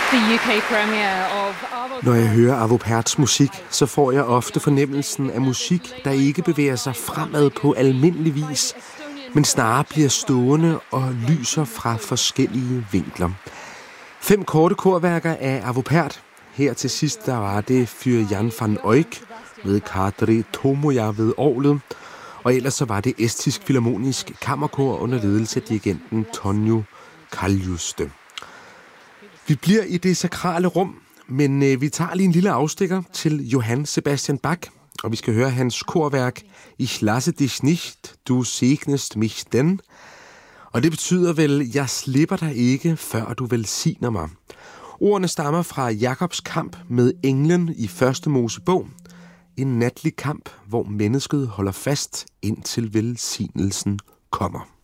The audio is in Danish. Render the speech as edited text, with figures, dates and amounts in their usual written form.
The UK premiere of Arvo. Når jeg hører Arvo Pärts musik, så får jeg ofte fornemmelsen af musik, der ikke bevæger sig fremad på almindelig vis, men snarere bliver stående og lyser fra forskellige vinkler. 5 korte korværker af Arvo Pärt. Her til sidst der var det Für Jan van Eyck med Kadri Tomoja ved orglet, og ellers så var det Estisk Filharmonisk Kammerkor under ledelse af dirigenten Tonio Kaljuste. Vi bliver i det sakrale rum, men vi tager lige en lille afstikker til Johann Sebastian Bach, og vi skal høre hans korværk Ich lasse dich nicht, du segnest mich denn. Og det betyder vel, jeg slipper dig ikke, før du velsigner mig. Ordene stammer fra Jakobs kamp med englen i 1. Mosebog. En natlig kamp, hvor mennesket holder fast, indtil velsignelsen kommer.